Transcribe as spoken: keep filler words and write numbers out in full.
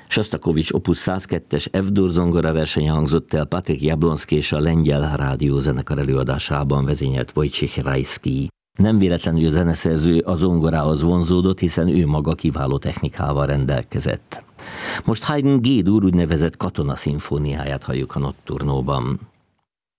Sostakovich Opus száz kettes F-dur zongora versenye hangzott el Patrik Jablonszky és a Lengyel Rádiózenekar előadásában, vezényelt Wojciech Rajski. Nem véletlenül a zeneszerző a zongorához vonzódott, hiszen ő maga kiváló technikával rendelkezett. Most Haydn G-dur úgynevezett katonaszimfóniáját halljuk a Notturnóban.